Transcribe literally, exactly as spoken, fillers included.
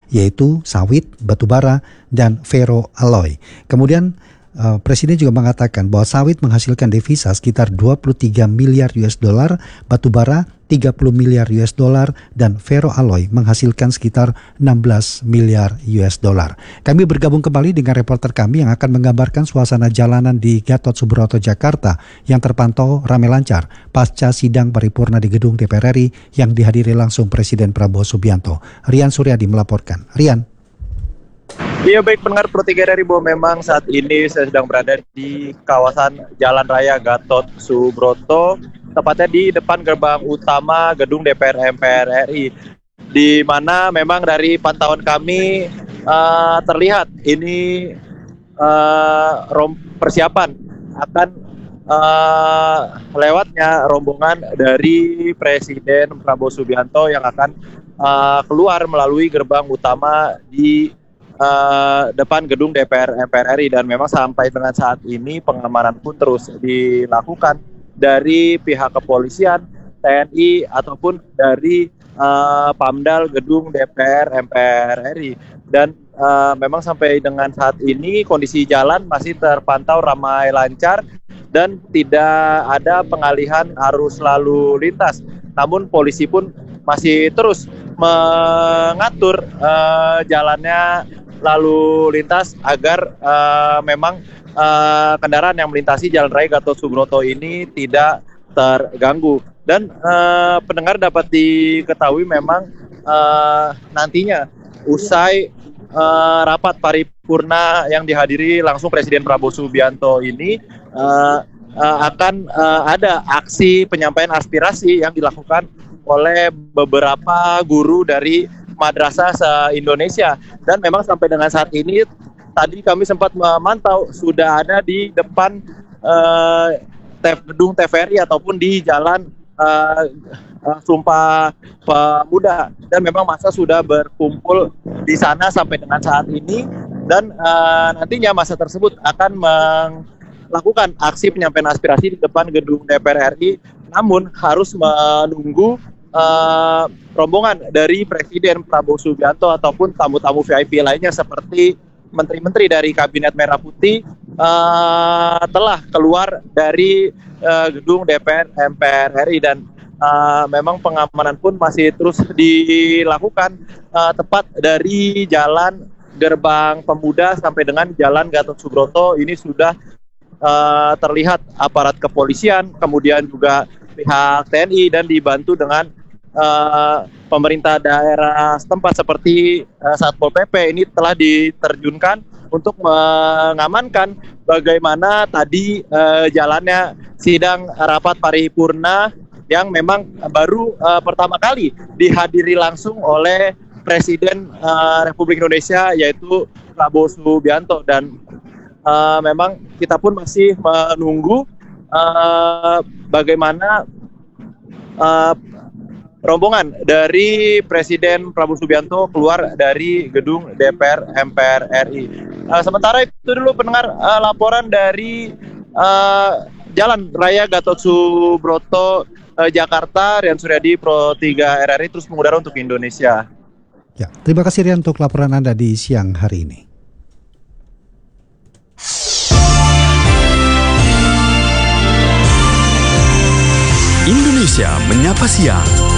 yaitu sawit, batubara, dan ferroalloy. Kemudian Uh, Presiden juga mengatakan bahwa sawit menghasilkan devisa sekitar dua puluh tiga miliar U S dollar, batubara tiga puluh miliar U S dollar, dan ferroalloy menghasilkan sekitar enam belas miliar U S dollar. Kami bergabung kembali dengan reporter kami yang akan menggambarkan suasana jalanan di Gatot Subroto, Jakarta yang terpantau ramai lancar pasca sidang paripurna di gedung D P R R I yang dihadiri langsung Presiden Prabowo Subianto. Rian Suryadi melaporkan. Rian. Iya, baik pendengar Pro tiga R R I, bahwa memang saat ini saya sedang berada di kawasan Jalan Raya Gatot Subroto, tepatnya di depan gerbang utama gedung D P R M P R R I, di mana memang dari pantauan kami uh, terlihat ini uh, rom- persiapan akan uh, lewatnya rombongan dari Presiden Prabowo Subianto yang akan uh, keluar melalui gerbang utama di Uh, depan gedung D P R M P R R I, dan memang sampai dengan saat ini pengamanan pun terus dilakukan dari pihak kepolisian, T N I ataupun dari uh, Pamdal gedung D P R M P R R I, dan uh, memang sampai dengan saat ini kondisi jalan masih terpantau ramai lancar dan tidak ada pengalihan arus lalu lintas. Namun polisi pun masih terus mengatur uh, jalannya lalu lintas agar uh, memang uh, kendaraan yang melintasi Jalan Raya Gatot Subroto ini tidak terganggu. Dan uh, pendengar dapat diketahui memang uh, nantinya usai uh, rapat paripurna yang dihadiri langsung Presiden Prabowo Subianto ini uh, uh, akan uh, ada aksi penyampaian aspirasi yang dilakukan oleh beberapa guru dari madrasah se-Indonesia. Dan memang sampai dengan saat ini, tadi kami sempat memantau sudah ada di depan uh, gedung T V R I ataupun di jalan uh, uh, Sumpah Pemuda, dan memang massa sudah berkumpul di sana sampai dengan saat ini, dan uh, nantinya massa tersebut akan melakukan aksi penyampaian aspirasi di depan gedung D P R R I, namun harus menunggu Uh, rombongan dari Presiden Prabowo Subianto ataupun tamu-tamu V I P lainnya seperti menteri-menteri dari Kabinet Merah Putih uh, telah keluar dari uh, gedung D P R M P R R I, dan uh, memang pengamanan pun masih terus dilakukan uh, tepat dari Jalan Gerbang Pemuda sampai dengan Jalan Gatot Subroto. Ini sudah uh, terlihat aparat kepolisian, kemudian juga pihak T N I, dan dibantu dengan Uh, pemerintah daerah setempat seperti uh, Satpol P P ini telah diterjunkan untuk mengamankan bagaimana tadi uh, jalannya sidang rapat paripurna yang memang baru uh, pertama kali dihadiri langsung oleh Presiden uh, Republik Indonesia, yaitu Prabowo Subianto. Dan uh, memang kita pun masih menunggu uh, bagaimana uh, rombongan dari Presiden Prabowo Subianto keluar dari gedung D P R M P R R I. Uh, sementara itu dulu pendengar uh, laporan dari uh, Jalan Raya Gatot Subroto, uh, Jakarta. Rian Suryadi, Pro tiga R R I, terus mengudara untuk Indonesia. Ya, terima kasih Rian untuk laporan Anda di siang hari ini. Indonesia Menyapa Siang.